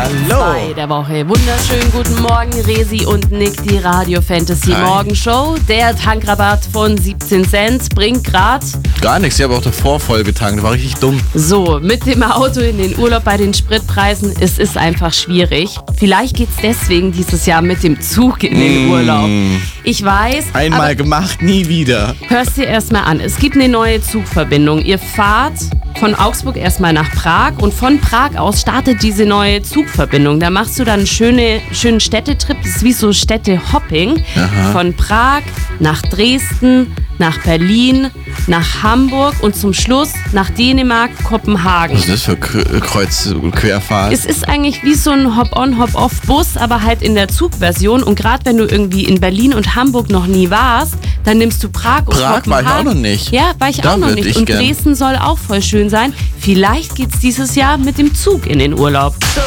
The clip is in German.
Hallo. 2 der Woche. Wunderschönen guten Morgen, Resi und Nick, die Radio Fantasy Morgenshow. Der Tankrabatt von 17 Cent bringt grad Gar nichts, ich habe auch davor voll getankt, war richtig dumm. so mit dem Auto in den Urlaub bei den Spritpreisen. Es ist einfach schwierig. Vielleicht geht's deswegen dieses Jahr mit dem Zug in den Urlaub. Ich weiß, Einmal aber gemacht, nie wieder. hör's dir erstmal an. Es gibt eine neue Zugverbindung. Ihr fahrt von Augsburg erstmal nach Prag und von Prag aus startet diese neue Zugverbindung. Da machst du dann einen schönen Städtetrip. Das ist wie so Städtehopping. Von Prag nach Dresden, nach Berlin, nach Hamburg und zum Schluss nach Dänemark, Kopenhagen. Was ist das für Kreuz-Querfahrt? Es ist eigentlich wie so ein Hop-on, Hop-off-Bus, aber halt in der Zugversion. Und gerade wenn du irgendwie in Berlin und Hamburg noch nie warst, dann nimmst du Prag und Prag Kopenhagen. war ich auch noch nicht. Ja, war ich Da auch noch würd nicht. ich Und gern. Dresden soll auch voll schön sein. Vielleicht geht's dieses Jahr mit dem Zug in den Urlaub.